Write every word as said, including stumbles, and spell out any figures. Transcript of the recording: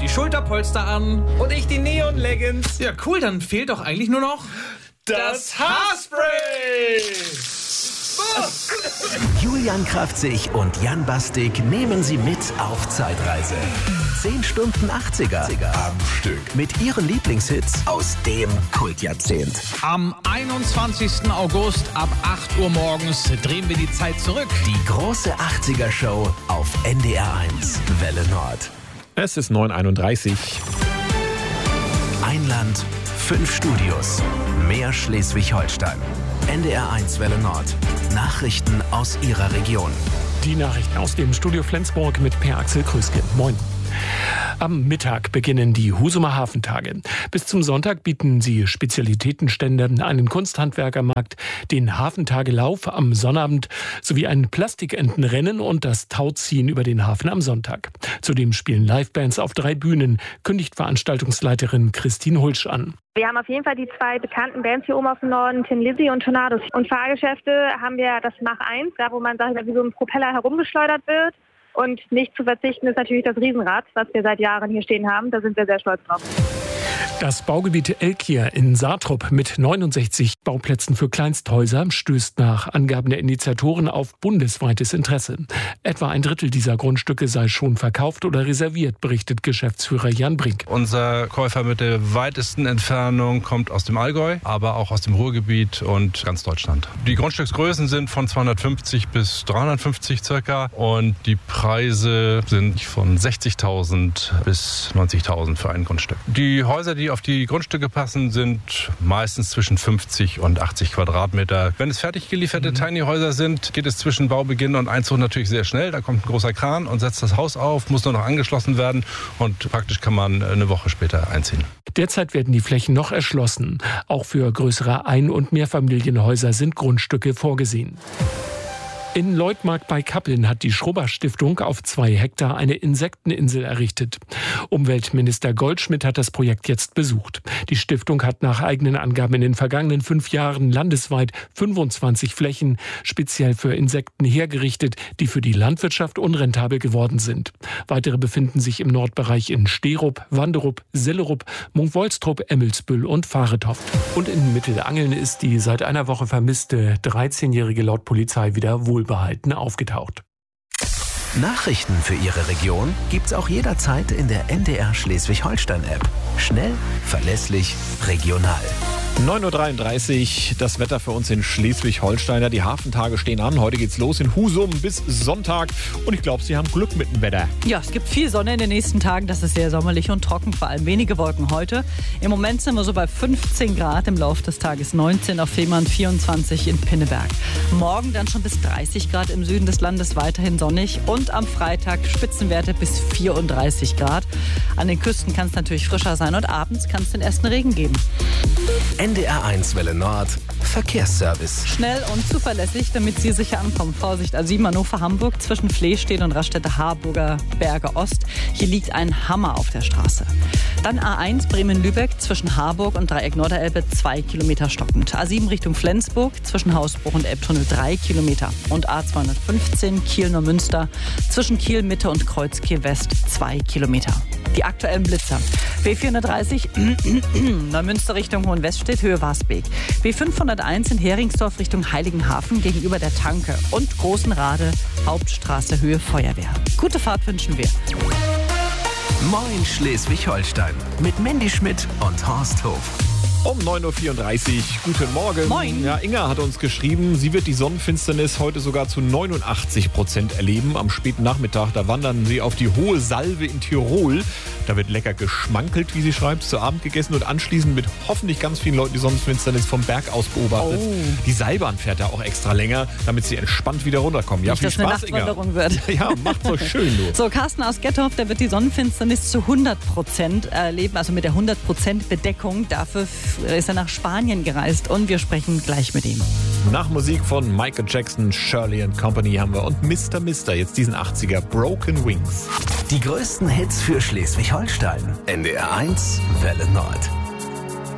die Schulterpolster an. Und ich die Neon-Leggings. Ja, cool, dann fehlt doch eigentlich nur noch das Haarspray. Julian Kraftzig und Jan Bastik nehmen Sie mit auf Zeitreise. Zehn Stunden achtziger am Stück mit ihren Lieblingshits aus dem Kultjahrzehnt. Am einundzwanzigsten August ab acht Uhr morgens drehen wir die Zeit zurück. Die große achtziger-Show auf N D R eins, Welle Nord. Es ist neun Uhr einunddreißig. Ein Land, fünf Studios, mehr Schleswig-Holstein. N D R eins, Welle Nord. Nachrichten aus Ihrer Region. Die Nachrichten aus dem Studio Flensburg mit Per Axel Krüske. Moin. Am Mittag beginnen die Husumer Hafentage. Bis zum Sonntag bieten sie Spezialitätenstände, einen Kunsthandwerkermarkt, den Hafentagelauf am Sonnabend sowie ein Plastikentenrennen und das Tauziehen über den Hafen am Sonntag. Zudem spielen Livebands auf drei Bühnen, kündigt Veranstaltungsleiterin Christine Hulsch an. Wir haben auf jeden Fall die zwei bekannten Bands hier oben auf dem Norden, Tin Lizzy und Tornados. Und Fahrgeschäfte haben wir das Mach eins, da wo man, sag ich mal, wie so ein Propeller herumgeschleudert wird. Und nicht zu verzichten ist natürlich das Riesenrad, was wir seit Jahren hier stehen haben. Da sind wir sehr stolz drauf. Das Baugebiet Elkir in Saatrup mit neunundsechzig Bauplätzen für Kleinsthäuser stößt nach Angaben der Initiatoren auf bundesweites Interesse. Etwa ein Drittel dieser Grundstücke sei schon verkauft oder reserviert, berichtet Geschäftsführer Jan Brink. Unser Käufer mit der weitesten Entfernung kommt aus dem Allgäu, aber auch aus dem Ruhrgebiet und ganz Deutschland. Die Grundstücksgrößen sind von zweihundertfünfzig bis dreihundertfünfzig circa und die Preise sind von sechzigtausend bis neunzigtausend für ein Grundstück. Die Häuser, die auf die Grundstücke passen, sind meistens zwischen fünfzig und achtzig Quadratmeter. Wenn es fertig gelieferte mhm. Tiny-Häuser sind, geht es zwischen Baubeginn und Einzug natürlich sehr schnell. Da kommt ein großer Kran und setzt das Haus auf, muss nur noch angeschlossen werden und praktisch kann man eine Woche später einziehen. Derzeit werden die Flächen noch erschlossen. Auch für größere Ein- und Mehrfamilienhäuser sind Grundstücke vorgesehen. In Leutmark bei Kappeln hat die Schrubber-Stiftung auf zwei Hektar eine Insekteninsel errichtet. Umweltminister Goldschmidt hat das Projekt jetzt besucht. Die Stiftung hat nach eigenen Angaben in den vergangenen fünf Jahren landesweit fünfundzwanzig Flächen speziell für Insekten hergerichtet, die für die Landwirtschaft unrentabel geworden sind. Weitere befinden sich im Nordbereich in Sterup, Wanderup, Sillerup, Munkbolstrup, Emmelsbüll und Fahretoft. Und in Mittelangeln ist die seit einer Woche vermisste dreizehnjährige laut Polizei wieder wohlbehalten aufgetaucht. Nachrichten für Ihre Region gibt's auch jederzeit in der N D R Schleswig-Holstein-App. Schnell, verlässlich, regional. neun Uhr dreiunddreißig, das Wetter für uns in Schleswig-Holstein. Die Hafentage stehen an. Heute geht's los in Husum bis Sonntag. Und ich glaube, Sie haben Glück mit dem Wetter. Ja, es gibt viel Sonne in den nächsten Tagen. Das ist sehr sommerlich und trocken, vor allem wenige Wolken heute. Im Moment sind wir so bei fünfzehn Grad, im Laufe des Tages neunzehn auf Fehmarn, vierundzwanzig in Pinneberg. Morgen dann schon bis dreißig Grad im Süden des Landes, weiterhin sonnig. Und am Freitag Spitzenwerte bis vierunddreißig Grad. An den Küsten kann es natürlich frischer sein und abends kann es den ersten Regen geben. N D R eins Welle Nord, Verkehrsservice. Schnell und zuverlässig, damit Sie sicher ankommen. Vorsicht, A sieben Hannover-Hamburg zwischen Flehstedt und Raststätte-Harburger Berge Ost. Hier liegt ein Hammer auf der Straße. Dann A eins Bremen-Lübeck zwischen Harburg und Dreieck Norderelbe zwei Kilometer stockend. A sieben Richtung Flensburg zwischen Hausbruch und Elbtunnel drei Kilometer. Und A zweihundertfünfzehn Kiel-Neumünster zwischen Kiel-Mitte und Kreuzkiel-West zwei Kilometer. Die aktuellen Blitzer. B vierhundertdreißig Neumünster Richtung Hohenweststedt, Höhe Wasbeek. B fünfhunderteins in Heringsdorf Richtung Heiligenhafen gegenüber der Tanke. Und Großenrade, Hauptstraße, Höhe Feuerwehr. Gute Fahrt wünschen wir. Moin Schleswig-Holstein mit Mandy Schmidt und Horst Hof. Um neun Uhr vierunddreißig, guten Morgen. Moin. Ja, Inga hat uns geschrieben, sie wird die Sonnenfinsternis heute sogar zu neunundachtzig Prozent erleben. Am späten Nachmittag, da wandern sie auf die Hohe Salve in Tirol. Da wird lecker geschmankelt, wie sie schreibt, zu Abend gegessen und anschließend mit hoffentlich ganz vielen Leuten die Sonnenfinsternis vom Berg aus beobachtet. Oh. Die Seilbahn fährt da auch extra länger, damit sie entspannt wieder runterkommen. Ja, Nicht, viel dass Spaß, eine Nachtwanderung wird. Ja, ja, macht so schön, du. So, Carsten aus Gettorf, der wird die Sonnenfinsternis zu hundert Prozent erleben, also mit der hundert Prozent Bedeckung. Dafür ist er nach Spanien gereist und wir sprechen gleich mit ihm. Nach Musik von Michael Jackson, Shirley and Company haben wir und Mister Mister, jetzt diesen achtziger, Broken Wings. Die größten Hits für Schleswig-Holstein. N D R eins, Welle Nord.